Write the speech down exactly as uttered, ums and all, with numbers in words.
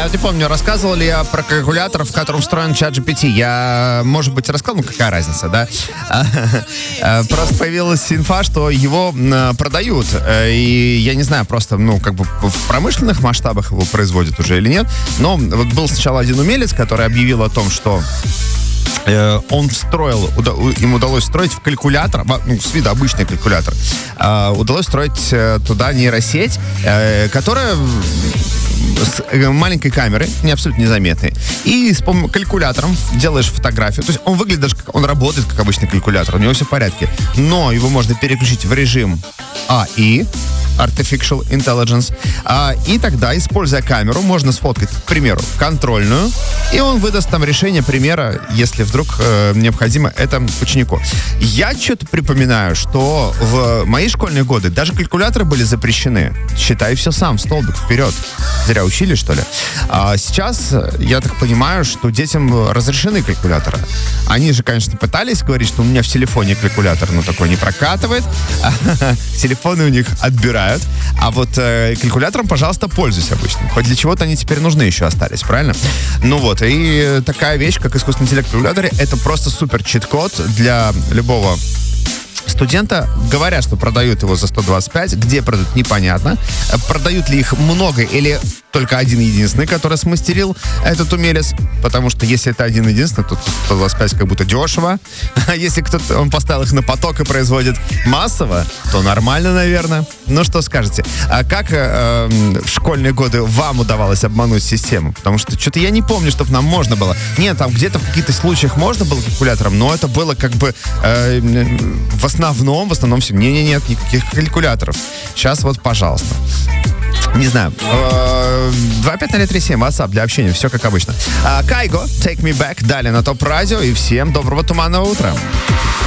вот не помню, рассказывал ли я про калькулятор, в котором встроен чат джи пи ти. Я, может быть, рассказал, ну какая разница, да? Просто появилась инфа, что его продают. И я не знаю, просто, ну, как бы в промышленных масштабах его производят уже или нет. Но вот был сначала один умелец, который объявил о том, что э, он встроил, уда, им удалось строить в калькулятор, ну, с виду обычный калькулятор, э, удалось строить э, туда нейросеть, э, которая с маленькой камерой, не абсолютно незаметной, и с помощью калькулятором делаешь фотографию. То есть он выглядит даже как, он работает как обычный калькулятор, у него все в порядке, но его можно переключить в режим эй ай, Artificial Intelligence, а, и тогда, используя камеру, можно сфоткать, к примеру, контрольную, и он выдаст там решение примера, если вдруг э, необходимо это ученику. Я что-то припоминаю, что в мои школьные годы даже калькуляторы были запрещены. Считай все сам, в столбик, вперед. Зря учили, что ли? А сейчас, я так понимаю, что детям разрешены калькуляторы. Они же, конечно, пытались говорить, что у меня в телефоне калькулятор, но такой не прокатывает. Телефоны у них отбирают. А вот э, калькулятором, пожалуйста, пользуйся обычным. Хоть для чего-то они теперь нужны еще остались, правильно? Ну вот, и такая вещь, как искусственный интеллект в калькуляторе, это просто супер чит-код для любого студента. Говорят, что продают его за сто двадцать пять. Где продают, непонятно. Продают ли их много или только один единственный, который смастерил этот умелец? Потому что если это один единственный, то сто двадцать пять как будто дешево. А если кто-то, он поставил их на поток и производит массово, то нормально, наверное. Ну, что скажете? А как э, в школьные годы вам удавалось обмануть систему? Потому что что-то я не помню, чтобы нам можно было. Нет, там где-то в каких-то случаях можно было калькулятором, но это было как бы э, в основном, в основном все. Не-не-нет, никаких калькуляторов. Сейчас вот, пожалуйста. Не знаю. два пять ноль три семь, WhatsApp для общения. Все как обычно. Кайго, Take Me Back. Далее на ТОП Радио. И всем доброго туманного утра.